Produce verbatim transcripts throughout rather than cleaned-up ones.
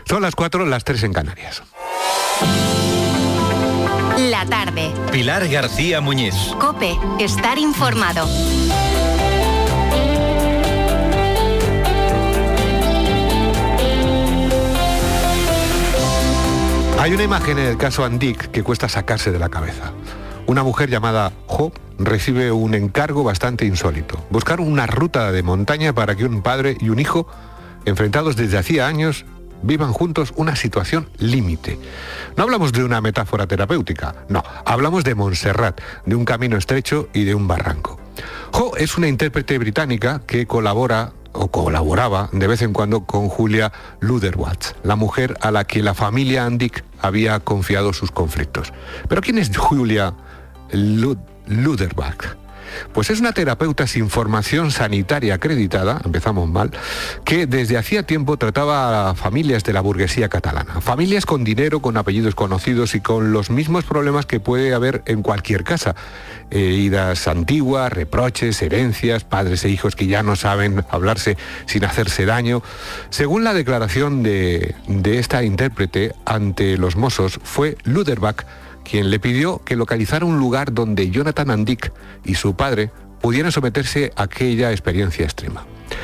Son las cuatro, las tres en Canarias. La tarde. Pilar García Muñiz. COPE. Estar informado. Hay una imagen en el caso Andic que cuesta sacarse de la cabeza. Una mujer llamada Jo recibe un encargo bastante insólito. Buscar una ruta de montaña para que un padre y un hijo, enfrentados desde hacía años, vivan juntos una situación límite. No hablamos de una metáfora terapéutica, no, hablamos de Montserrat, de un camino estrecho y de un barranco. Jo es una intérprete británica que colabora o colaboraba de vez en cuando con Julia Luderbach, la mujer a la que la familia Andic había confiado sus conflictos. ¿Pero quién es Julia Luderbach? Pues es una terapeuta sin formación sanitaria acreditada, empezamos mal, que desde hacía tiempo trataba a familias de la burguesía catalana. Familias con dinero, con apellidos conocidos y con los mismos problemas que puede haber en cualquier casa. Eh, idas antiguas, reproches, herencias, padres e hijos que ya no saben hablarse sin hacerse daño. Según la declaración de, de esta intérprete ante los Mossos, fue Luderbach quien le pidió que localizara un lugar donde Jonathan Andic y su padre pudieran someterse a aquella experiencia extrema.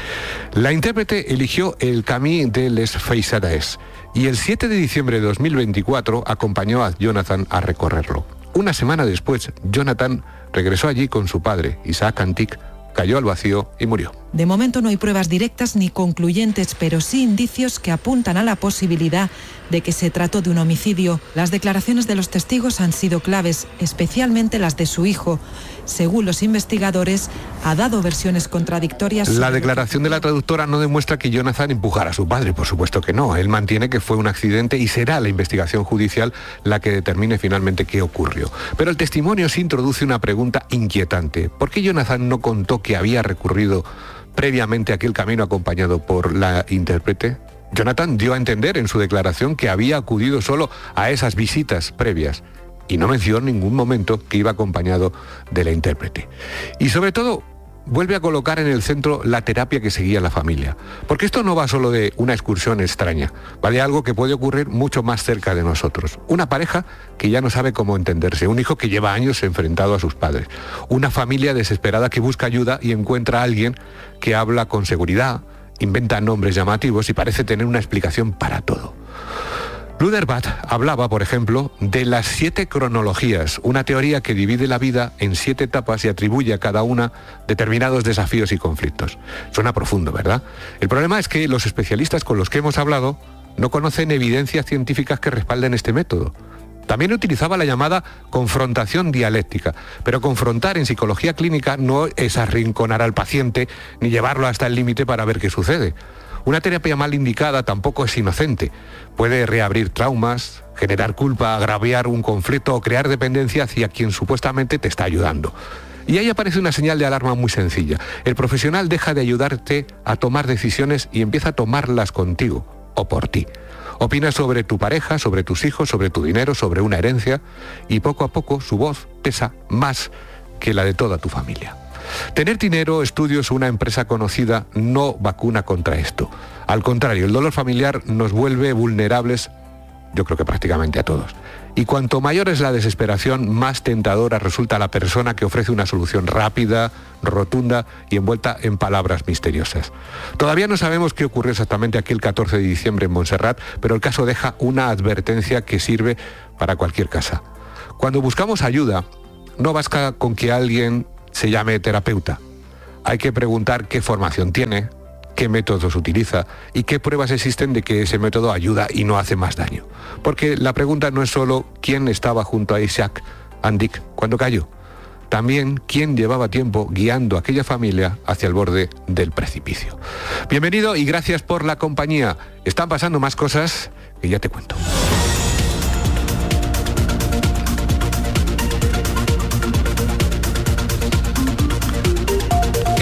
La intérprete eligió el Camí de les Feixades y el siete de diciembre de dos mil veinticuatro acompañó a Jonathan a recorrerlo. Una semana después, Jonathan regresó allí con su padre, Isaac Andic, cayó al vacío y murió. De momento no hay pruebas directas ni concluyentes, pero sí indicios que apuntan a la posibilidad de que se trató de un homicidio. Las declaraciones de los testigos han sido claves, especialmente las de su hijo. Según los investigadores, ha dado versiones contradictorias. La declaración de la traductora no demuestra que Jonathan empujara a su padre, por supuesto que no. Él mantiene que fue un accidente y será la investigación judicial la que determine finalmente qué ocurrió. Pero el testimonio sí introduce una pregunta inquietante. ¿Por qué Jonathan no contó que había recurrido previamente a aquel camino acompañado por la intérprete? Jonathan dio a entender en su declaración que había acudido solo a esas visitas previas y no mencionó en ningún momento que iba acompañado de la intérprete. Y sobre todo, vuelve a colocar en el centro la terapia que seguía la familia. Porque esto no va solo de una excursión extraña, va de algo que puede ocurrir mucho más cerca de nosotros. Una pareja que ya no sabe cómo entenderse, un hijo que lleva años enfrentado a sus padres, una familia desesperada que busca ayuda y encuentra a alguien que habla con seguridad, inventa nombres llamativos y parece tener una explicación para todo. Luderbach hablaba, por ejemplo, de las siete cronologías, una teoría que divide la vida en siete etapas y atribuye a cada una determinados desafíos y conflictos. Suena profundo, ¿verdad? El problema es que los especialistas con los que hemos hablado no conocen evidencias científicas que respalden este método. También utilizaba la llamada confrontación dialéctica, pero confrontar en psicología clínica no es arrinconar al paciente ni llevarlo hasta el límite para ver qué sucede. Una terapia mal indicada tampoco es inocente. Puede reabrir traumas, generar culpa, agraviar un conflicto o crear dependencia hacia quien supuestamente te está ayudando. Y ahí aparece una señal de alarma muy sencilla. El profesional deja de ayudarte a tomar decisiones y empieza a tomarlas contigo o por ti. Opina sobre tu pareja, sobre tus hijos, sobre tu dinero, sobre una herencia y poco a poco su voz pesa más que la de toda tu familia. Tener dinero, estudios o una empresa conocida no vacuna contra esto. Al contrario, el dolor familiar nos vuelve vulnerables, yo creo que prácticamente a todos. Y cuanto mayor es la desesperación, más tentadora resulta la persona que ofrece una solución rápida, rotunda y envuelta en palabras misteriosas. Todavía no sabemos qué ocurrió exactamente aquel catorce de diciembre en Montserrat, pero el caso deja una advertencia que sirve para cualquier casa. Cuando buscamos ayuda, no basta con que alguien se llame terapeuta. Hay que preguntar qué formación tiene, qué métodos utiliza y qué pruebas existen de que ese método ayuda y no hace más daño. Porque la pregunta no es solo quién estaba junto a Isaac Andic cuando cayó, también quién llevaba tiempo guiando a aquella familia hacia el borde del precipicio. Bienvenido y gracias por la compañía. Están pasando más cosas que ya te cuento.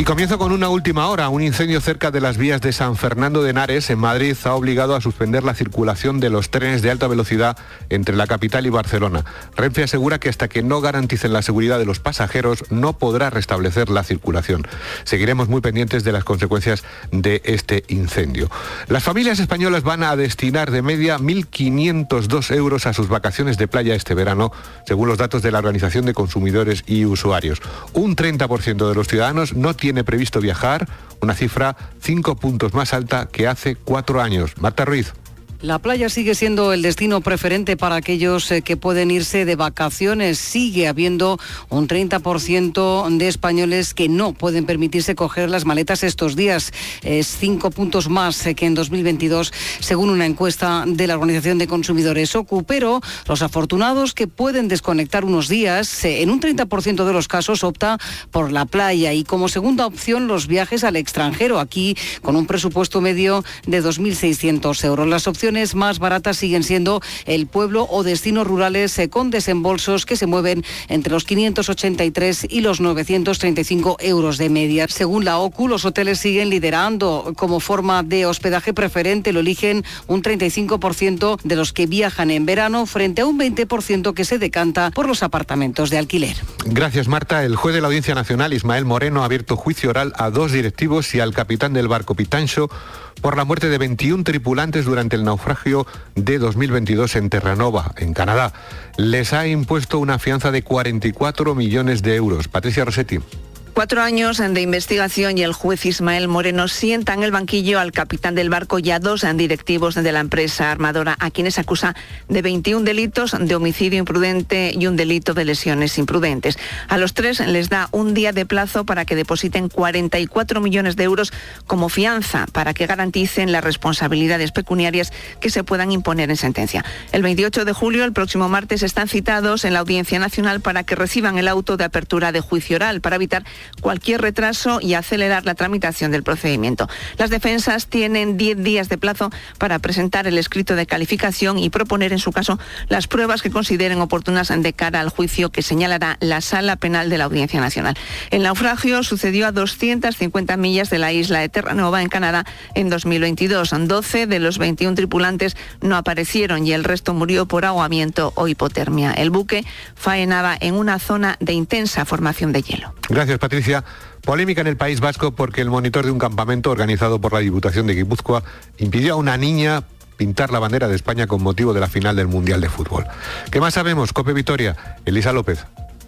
Y comienzo con una última hora. Un incendio cerca de las vías de San Fernando de Henares, en Madrid, ha obligado a suspender la circulación de los trenes de alta velocidad entre la capital y Barcelona. Renfe asegura que hasta que no garanticen la seguridad de los pasajeros no podrá restablecer la circulación. Seguiremos muy pendientes de las consecuencias de este incendio. Las familias españolas van a destinar de media mil quinientos dos euros a sus vacaciones de playa este verano, según los datos de la Organización de Consumidores y Usuarios. Un treinta por ciento de los ciudadanos no tiene previsto viajar, una cifra cinco puntos más alta que hace cuatro años. Marta Ruiz. La playa sigue siendo el destino preferente para aquellos eh, que pueden irse de vacaciones. Sigue habiendo un treinta por ciento de españoles que no pueden permitirse coger las maletas estos días. Es cinco puntos más eh, que en dos mil veintidós, según una encuesta de la Organización de Consumidores OCU. Pero los afortunados que pueden desconectar unos días, eh, en un treinta por ciento de los casos opta por la playa. Y como segunda opción, los viajes al extranjero, aquí con un presupuesto medio de dos mil seiscientos euros. Las opciones más baratas siguen siendo el pueblo o destinos rurales eh, con desembolsos que se mueven entre los quinientos ochenta y tres y los novecientos treinta y cinco euros de media. Según la OCU, los hoteles siguen liderando como forma de hospedaje preferente. Lo eligen un treinta y cinco por ciento de los que viajan en verano, frente a un veinte por ciento que se decanta por los apartamentos de alquiler. Gracias, Marta. El juez de la Audiencia Nacional, Ismael Moreno, ha abierto juicio oral a dos directivos y al capitán del barco Pitancho por la muerte de veintiún tripulantes durante el naufragio de dos mil veintidós en Terranova, en Canadá. Les ha impuesto una fianza de cuarenta y cuatro millones de euros. Patricia Rossetti. Cuatro años de investigación y el juez Ismael Moreno sienta en el banquillo al capitán del barco y a dos directivos de la empresa armadora, a quienes acusa de veintiún delitos de homicidio imprudente y un delito de lesiones imprudentes. A los tres les da un día de plazo para que depositen cuarenta y cuatro millones de euros como fianza para que garanticen las responsabilidades pecuniarias que se puedan imponer en sentencia. El veintiocho de julio, el próximo martes, están citados en la Audiencia Nacional para que reciban el auto de apertura de juicio oral para evitar cualquier retraso y acelerar la tramitación del procedimiento. Las defensas tienen diez días de plazo para presentar el escrito de calificación y proponer en su caso las pruebas que consideren oportunas de cara al juicio que señalará la Sala Penal de la Audiencia Nacional. El naufragio sucedió a doscientas cincuenta millas de la isla de Terranova, en Canadá, en dos mil veintidós. doce de los veintiún tripulantes no aparecieron y el resto murió por ahogamiento o hipotermia. El buque faenaba en una zona de intensa formación de hielo. Gracias, Patricia. Polémica en el País Vasco porque el monitor de un campamento organizado por la Diputación de Guipúzcoa impidió a una niña pintar la bandera de España con motivo de la final del Mundial de Fútbol. ¿Qué más sabemos? COPE Vitoria, Elisa López.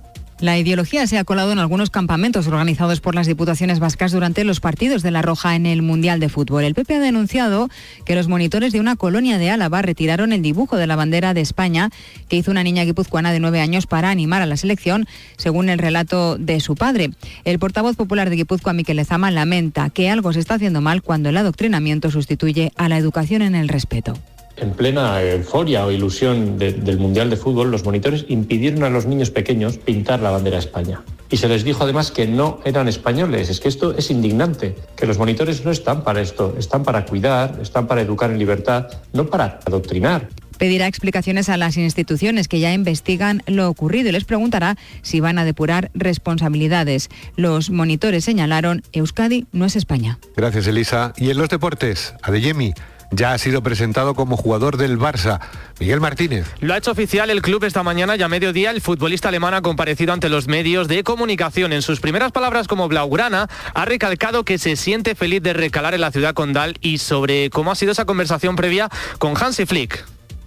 La ideología se ha colado en algunos campamentos organizados por las diputaciones vascas durante los partidos de La Roja en el Mundial de Fútbol. El P P ha denunciado que los monitores de una colonia de Álava retiraron el dibujo de la bandera de España que hizo una niña guipuzcoana de nueve años para animar a la selección, según el relato de su padre. El portavoz popular de Guipúzcoa, Mikel Lezama, lamenta que algo se está haciendo mal cuando el adoctrinamiento sustituye a la educación en el respeto. En plena euforia o ilusión de, del Mundial de Fútbol, los monitores impidieron a los niños pequeños pintar la bandera de España. Y se les dijo además que no eran españoles. Es que esto es indignante, que los monitores no están para esto, están para cuidar, están para educar en libertad, no para adoctrinar. Pedirá explicaciones a las instituciones que ya investigan lo ocurrido y les preguntará si van a depurar responsabilidades. Los monitores señalaron: Euskadi no es España. Gracias, Elisa. Y en los deportes, Adeyemi ya ha sido presentado como jugador del Barça. Miguel Martínez. Lo ha hecho oficial el club esta mañana y a mediodía el futbolista alemán ha comparecido ante los medios de comunicación. En sus primeras palabras como blaugrana ha recalcado que se siente feliz de recalar en la ciudad condal y sobre cómo ha sido esa conversación previa con Hansi Flick.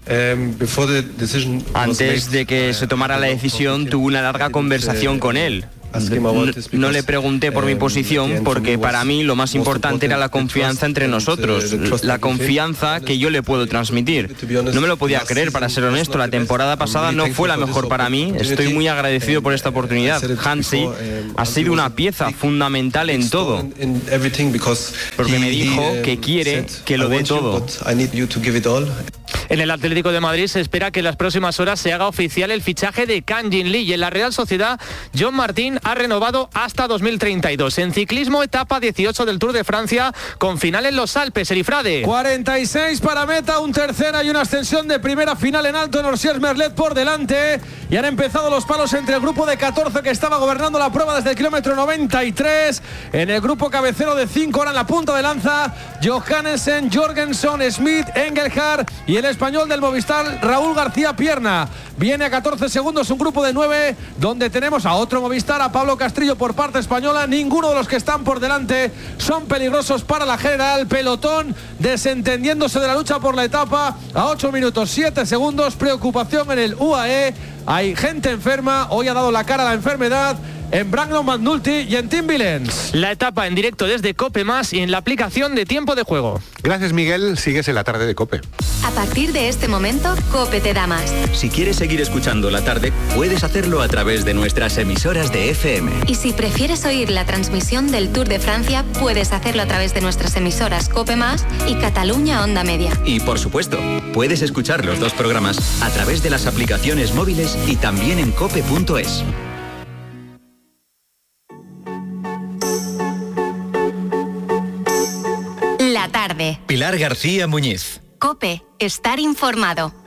Antes de que se tomara la decisión, tuve una larga conversación con él. No, no le pregunté por mi posición porque para mí lo más importante era la confianza entre nosotros, la confianza que yo le puedo transmitir. No me lo podía creer, para ser honesto. La temporada pasada no fue la mejor para mí. Estoy muy agradecido por esta oportunidad. Hansi ha sido una pieza fundamental en todo, porque me dijo que quiere que lo dé todo. En el Atlético de Madrid se espera que en las próximas horas se haga oficial el fichaje de Kang Jin Lee y en la Real Sociedad, John Martín ha renovado hasta dos mil treinta y dos. En ciclismo, etapa dieciocho del Tour de Francia, con final en los Alpes, Erifrade. cuarenta y seis para meta, un tercera y una ascensión de primera final en alto en Orsières-Merlet por delante. Y han empezado los palos entre el grupo de catorce que estaba gobernando la prueba desde el kilómetro noventa y tres. En el grupo cabecero de cinco, ahora en la punta de lanza, Johannesen, Jorgensen, Smith, Engelhardt y el español del Movistar, Raúl García Pierna. Viene a catorce segundos un grupo de nueve, donde tenemos a otro Movistar, a Pablo Castrillo por parte española. Ninguno de los que están por delante son peligrosos para la general. Pelotón desentendiéndose de la lucha por la etapa a ocho minutos siete segundos. Preocupación en el U A E. Hay gente enferma, hoy ha dado la cara a la enfermedad en Brandon McNulty y en Tim Villens. La etapa en directo desde COPE Más y en la aplicación de Tiempo de Juego. Gracias, Miguel. Sigues en la tarde de COPE. A partir de este momento, COPE te da más. Si quieres seguir escuchando la tarde, puedes hacerlo a través de nuestras emisoras de F M. Y si prefieres oír la transmisión del Tour de Francia, puedes hacerlo a través de nuestras emisoras COPE Más y Cataluña Onda Media. Y por supuesto, puedes escuchar los dos programas a través de las aplicaciones móviles y también en cope punto es. La tarde. Pilar García Muñiz. COPE, estar informado.